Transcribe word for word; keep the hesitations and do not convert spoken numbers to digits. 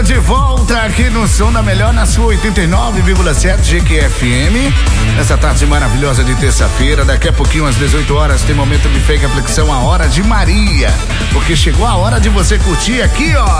Chegando de volta aqui no Som da Melhor, na sua oitenta e nove vírgula sete G Q F M. Nessa tarde maravilhosa de terça-feira, daqui a pouquinho às dezoito horas tem momento de fake reflexão, a hora de Maria. Porque chegou a hora de você curtir aqui, ó,